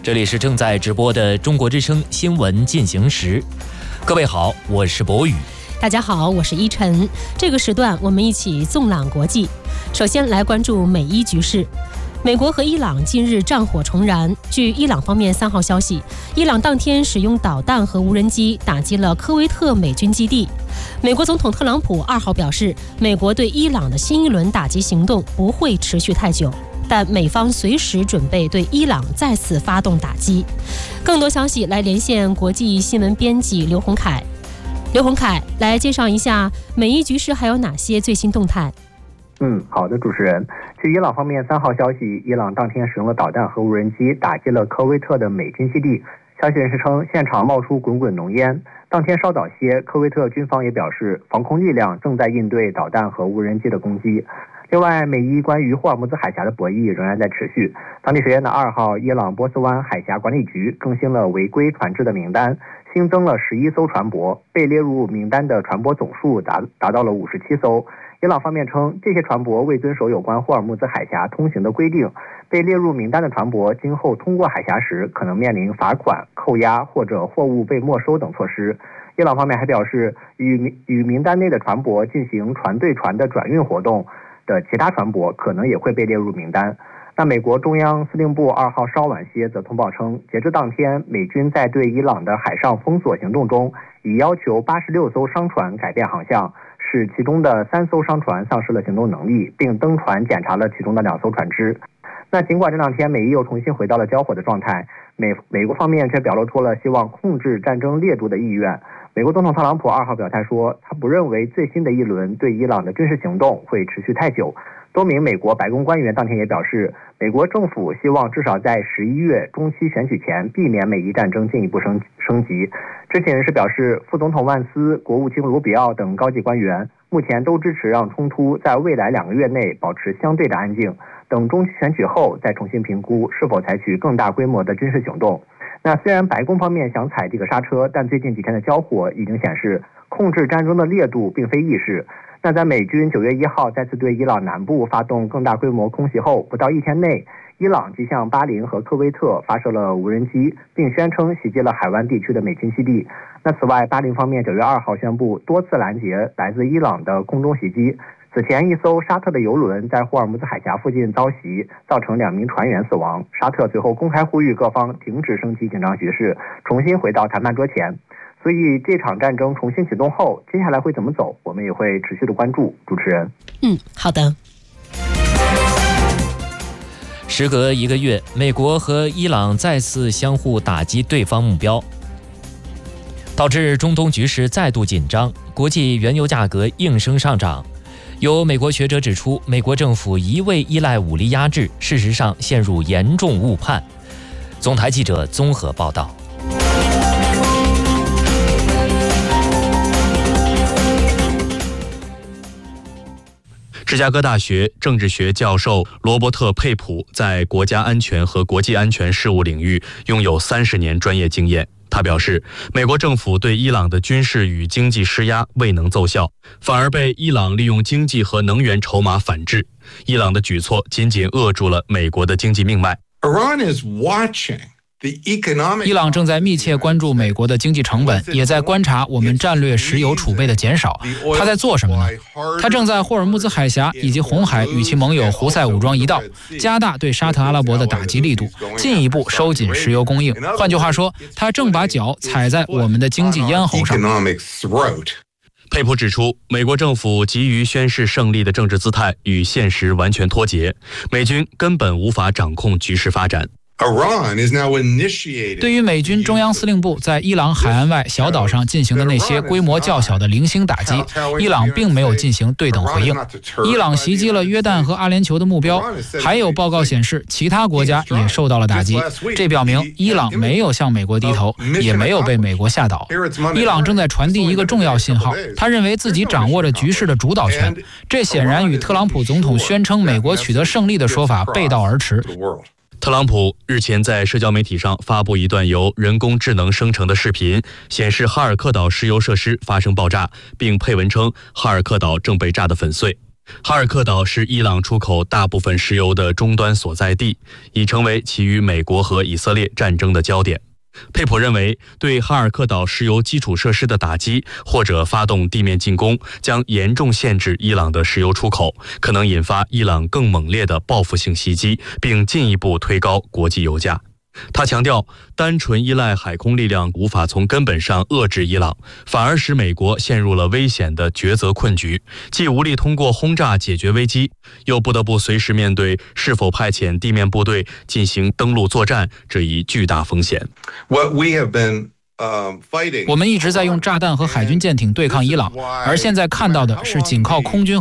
这里是正在直播的中国之声新闻进行时。各位好，我是博宇。 大家好，我是依晨。这个时段我们一起纵览国际。首先来关注美伊局势。美国和伊朗近日战火重燃。据伊朗方面3号消息，伊朗当天使用导弹和无人机打击了科威特美军基地。美国总统特朗普2号表示，美国对伊朗的新一轮打击行动不会持续太久，但美方随时准备对伊朗再次发动打击。更多消息来连线国际新闻编辑刘洪凯。刘洪凯，来介绍一下美伊局势还有哪些最新动态？ 好的，主持人。据伊朗方面3号消息，伊朗当天使用了导弹和无人机打击了科威特的美军基地。消息人士称，现场冒出滚滚浓烟。当天稍早些，科威特军方也表示，防空力量正在应对导弹和无人机的攻击。另外，美伊关于霍尔木兹海峡的博弈仍然在持续。当地时间的2号，伊朗波斯湾海峡管理局更新了违规船只的名单，新增了11艘船舶，被列入名单的船舶总数达到了57艘。伊朗方面称，这些船舶未遵守有关霍尔木兹海峡通行的规定，被列入名单的船舶今后通过海峡时可能面临罚款、扣押或者货物被没收等措施。伊朗方面还表示，与名单内的船舶进行船对船的转运活动的其他船舶可能也会被列入名单。那美国中央司令部2号稍晚些则通报称，截至当天，美军在对伊朗的海上封锁行动中，已要求86艘商船改变航向，使其中的3艘商船丧失了行动能力，并登船检查了其中的2艘船只。那尽管这2天美伊又重新回到了交火的状态，美国方面却表露出了希望控制战争烈度的意愿。美国总统特朗普2号表态说，他不认为最新的一轮对伊朗的军事行动会持续太久。多名美国白宫官员当天也表示，美国政府希望至少在11月中期选举前避免美伊战争进一步升级。知情人士表示，副总统万斯、国务卿卢比奥等高级官员目前都支持让冲突在未来2个月内保持相对的安静，等中期选举后再重新评估是否采取更大规模的军事行动。那虽然白宫方面想踩这个刹车，但最近几天的交火已经显示，控制战争的烈度并非易事。那在美军9月1号再次对伊朗南部发动更大规模空袭后，不到1天内，伊朗即向巴林和科威特发射了无人机，并宣称袭击了海湾地区的美军基地。那此外，巴林方面9月2号宣布多次拦截来自伊朗的空中袭击。此前，一艘沙特的油轮在霍尔木兹海峡附近遭袭，造成2名船员死亡。沙特随后公开呼吁各方停止升级紧张局势，重新回到谈判桌前。所以这场战争重新启动后，接下来会怎么走，我们也会持续的关注。主持人， 好的。 时隔1个月，美国和伊朗再次相互打击对方目标，导致中东局势再度紧张，国际原油价格应声上涨。有美国学者指出，美国政府一味依赖武力压制，事实上陷入严重误判。总台记者综合报道。 芝加哥大学政治学教授罗伯特·佩普在国家安全和国际安全事务领域拥有30年专业经验。他表示，美国政府对伊朗的军事与经济施压未能奏效，反而被伊朗利用经济和能源筹码反制。伊朗的举措仅仅扼住了美国的经济命脉。 伊朗正在密切关注美国的经济成本，也在观察我们战略石油储备的减少。他在做什么呢？他正在霍尔木兹海峡以及红海与其盟友胡塞武装一道，加大对沙特阿拉伯的打击力度，进一步收紧石油供应。换句话说，他正把脚踩在我们的经济咽喉上。 佩普指出，美国政府急于宣示胜利的政治姿态与现实完全脱节，美军根本无法掌控局势发展。 对于美军中央司令部在伊朗海岸外小岛上进行的那些规模较小的零星打击，伊朗并没有进行对等回应。伊朗袭击了约旦和阿联酋的目标，还有报告显示其他国家也受到了打击，这表明伊朗没有向美国低头，也没有被美国吓倒。伊朗正在传递一个重要信号，他认为自己掌握着局势的主导权，这显然与特朗普总统宣称美国取得胜利的说法背道而驰。 特朗普日前在社交媒体上发布一段由人工智能生成的视频，显示哈尔克岛石油设施发生爆炸，并配文称哈尔克岛正被炸得粉碎。 哈尔克岛是伊朗出口大部分石油的终端所在地，已成为其与美国和以色列战争的焦点。佩普认为，对哈尔克岛石油基础设施的打击或者发动地面进攻，将严重限制伊朗的石油出口，可能引发伊朗更猛烈的报复性袭击，并进一步推高国际油价。他强调，单纯依赖海空力量无法从根本上遏制伊朗，反而使美国陷入了危险的抉择困局，既无力通过轰炸解决危机，又不得不随时面对是否派遣地面部队进行登陆作战这一巨大风险。 我们一直在用炸弹和海军舰艇对抗伊朗，而现在看到的是仅靠空军